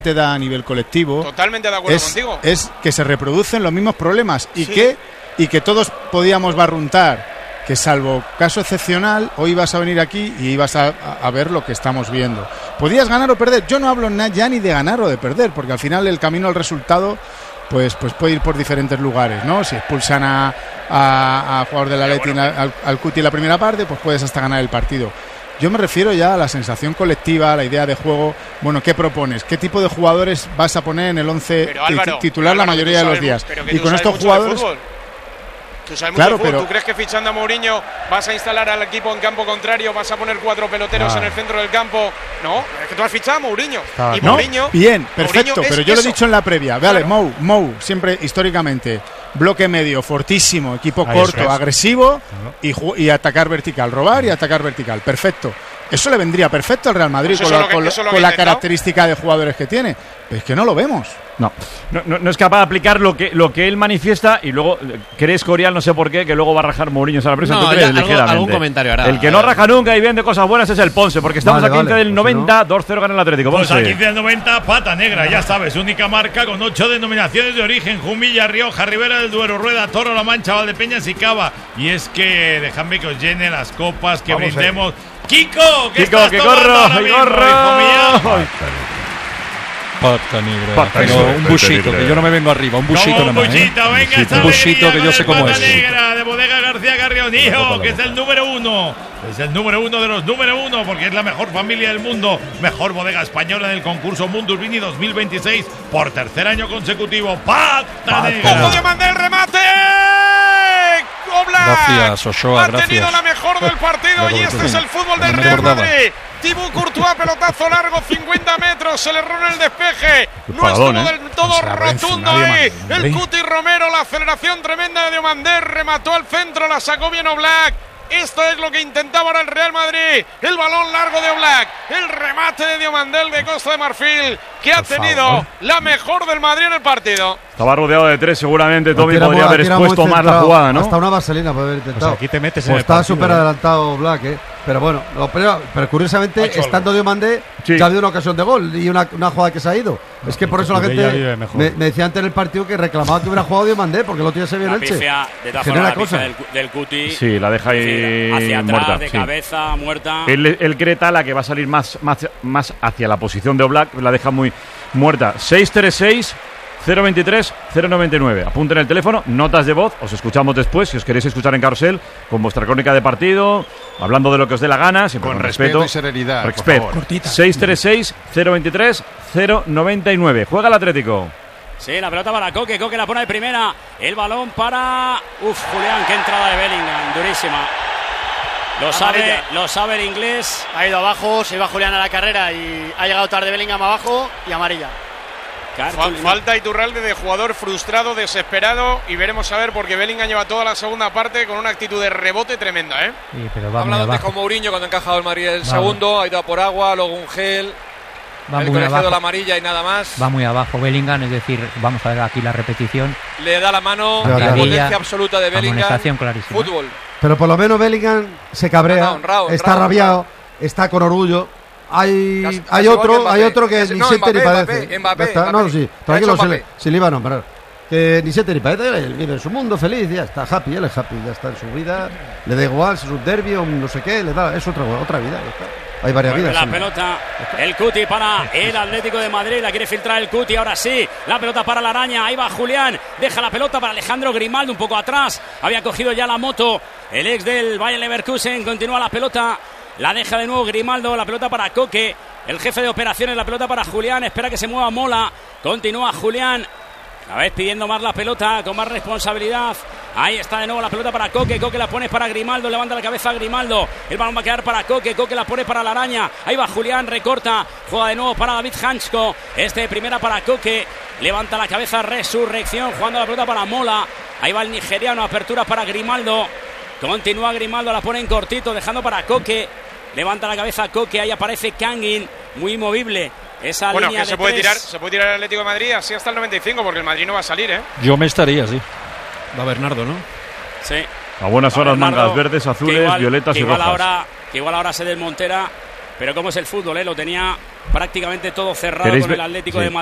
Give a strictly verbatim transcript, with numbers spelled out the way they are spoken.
te da a nivel colectivo. Totalmente de acuerdo es, contigo. Es que se reproducen los mismos problemas y sí. que y que todos podíamos barruntar que salvo caso excepcional hoy ibas a venir aquí y ibas a, a ver lo que estamos viendo. Podías ganar o perder. Yo no hablo ya ni de ganar o de perder, porque al final el camino al resultado pues pues puede ir por diferentes lugares, ¿no? Si expulsan a, a, a jugador del Atleti bueno, al, al Cuti en la primera parte, pues puedes hasta ganar el partido. Yo me refiero ya a la sensación colectiva, a la idea de juego. Bueno, ¿qué propones? ¿Qué tipo de jugadores vas a poner en el once pero, Álvaro, titular Álvaro, la mayoría de los días? Y con estos jugadores... Tú sabes claro, mucho de fútbol. pero... ¿Tú crees que fichando a Mourinho vas a instalar al equipo en campo contrario, vas a poner cuatro peloteros ah. en el centro del campo? No, es que tú has fichado a Mourinho. Ah, y no, Mourinho, bien, perfecto, Mourinho pero yo eso. lo he dicho en la previa. Vale, claro. Mou, Mou, siempre históricamente, bloque medio, fortísimo, equipo Ahí corto, es. agresivo Claro. y, ju- y atacar vertical, robar y atacar vertical. Perfecto. Eso le vendría perfecto al Real Madrid pues con, la, que, con, con con la característica de jugadores que tiene. Pero es que no lo vemos. No, no, no, no es capaz de aplicar lo que, lo que él manifiesta y luego cree Escorial, no sé por qué, que luego va a rajar Mourinho a la presa. No, ¿Tú crees? algo, Ligeramente. algún comentario hará. El que no raja nunca y vende cosas buenas es el Ponce, porque estamos Vale, a quince vale, del pues noventa, si no. dos cero gana el Atlético. Pues Ponce. a quince del noventa, pata negra, ya sabes, única marca con ocho denominaciones de origen: Jumilla, Rioja, Ribera del Duero, Rueda, Toro, La Mancha, Valdepeñas y Cava. Y es que dejadme que os llene las copas, que Vamos brindemos. ¡Kiko! ¿Qué Kiko, estás que tomando corro, ahora que mismo, corro. hijo mío? Pata negra. Pata Pero negra. un busito, que yo no me vengo arriba. Un busito Como un nomás, ¿eh? buchito, venga, esta Un busito alegría que yo con sé el cómo Pata es. Negra de Bodega García Carrionío, que es el número uno. Es el número uno de los número uno, porque es la mejor familia del mundo. Mejor bodega española en el concurso Mundus Vini dos mil veintiséis por tercer año consecutivo. ¡Pata negra! ¡Ojo de mandar el remate! Oblak Gracias, Ochoa, ha gracias. tenido la mejor del partido y este es el fútbol del No me Real acordaba. Madrid. Thibaut Courtois, pelotazo largo, cincuenta metros, el error en el despeje. No paradón, estuvo ¿eh? del todo Pues la rotundo Renfe, ahí. nadie El más, Cuti Romero, la aceleración tremenda de Diomandé, remató al centro, la sacó bien Oblak. Esto es lo que intentaba ahora el Real Madrid. El balón largo de Oblak, el remate de Diomandé de Costa de Marfil, que ha Por tenido favor. la mejor del Madrid en el partido. Estaba rodeado de tres, seguramente Tommy Aquí podría era- haber aquí era expuesto muy más la centrado. jugada, ¿no? Hasta una vaselina puede haber intentado. Pues aquí te metes en Pues el estaba partido, súper ¿eh? adelantado Black, ¿eh? Pero bueno, lo- pero, pero curiosamente, Ha hecho estando Diomandé, Sí. ya ha habido una ocasión de gol y una, una jugada que se ha ido. Es que por eso la porque ella gente vive mejor. me, me decía antes en el partido que reclamaba que hubiera jugado Diomandé porque lo tiene se bien La Elche. pifia, de todas Genera formas, la pifia cosas. del, del Cuti. Sí, la deja ahí hacia atrás, muerta. de sí. cabeza, muerta. Él, él cree Tala que va a salir más, más, más hacia la posición de Oblak, la deja muy muerta. seis tres seis, cero veintitrés, cero noventa y nueve. Apunten el teléfono, notas de voz, os escuchamos después, si os queréis escuchar en Carrusel, con vuestra crónica de partido, hablando de lo que os dé la gana, siempre Con con, respeto y serenidad, por Respeto. favor. seis tres seis, cero veintitrés, cero noventa y nueve. Juega el Atlético. Sí, la pelota para Coque, Coque la pone de primera. El balón para... Uf, Julián, qué entrada de Bellingham, durísima. Lo sabe, Amarilla. lo sabe el inglés. Ha ido abajo, se iba Julián a la carrera y ha llegado tarde Bellingham abajo y amarilla. Fal- Falta Iturralde de jugador frustrado, desesperado, y veremos a ver porque Bellingham lleva toda la segunda parte con una actitud de rebote tremenda, ¿eh? Sí, pero Ha va muy hablado antes abajo. con Mourinho cuando ha encajado el Madrid el Va. segundo, ha ido a por agua, luego un gel, Va el muy colegiado abajo. la amarilla y nada más. Va muy abajo Bellingham, es decir, vamos a ver aquí la repetición. Le da la mano, Ya, la ya. potencia absoluta de Bellingham. Amonestación clarísima. Fútbol. Pero por lo menos Bellingham se cabrea, Ah, no, honrado, honrado, está rabiado, está con orgullo. Hay, Casi- hay casi igual otro, que Mbappé. hay otro que Casi- ni no, siente ni Mbappé, padece. Mbappé, Mbappé, Ya está. Mbappé. No, sí, ¿Qué ha tranquilo, hecho si le, Mbappé? si le iba a nombrar. Que ni siente ni padece, él vive en su mundo feliz, ya está happy, él es happy, ya está en su vida. Le da igual si es un derbi o un no sé qué, le da, es otra, otra vida. Ya está. Hay varias Vuelve vidas. la sí. pelota, el Cuti para el Atlético de Madrid, la quiere filtrar el Cuti, ahora sí, la pelota para la araña, ahí va Julián, deja la pelota para Alejandro Grimaldo un poco atrás, había cogido ya la moto, el ex del Bayer Leverkusen, continúa la pelota, la deja de nuevo Grimaldo, la pelota para Coque, el jefe de operaciones, la pelota para Julián, espera que se mueva Mola, continúa Julián, a vez pidiendo más la pelota, con más responsabilidad. Ahí está de nuevo la pelota para Coque. Coque la pone para Grimaldo. Levanta la cabeza a Grimaldo. El balón va a quedar para Coque. Coque la pone para la araña. Ahí va Julián, recorta. Juega de nuevo para David Hansko. Este primera para Coque. Levanta la cabeza, resurrección. Jugando la pelota para Mola. Ahí va el nigeriano. Apertura para Grimaldo. Continúa Grimaldo. La pone en cortito, dejando para Coque. Levanta la cabeza Coque. Ahí aparece Kangin. Muy movible. Esa Bueno, línea que se de puede tres. tirar, se puede tirar el Atlético de Madrid así hasta el noventa y cinco porque el Madrid no va a salir, ¿eh? Yo me estaría, sí. Va Bernardo, ¿no? Sí. A buenas horas, Bernardo, mangas verdes, que azules, igual- violetas que y igual rojas. Ahora, que igual ahora se desmontera Pero cómo es el fútbol, ¿eh? Lo tenía prácticamente todo cerrado ¿Queréis con el ver? Atlético Sí. de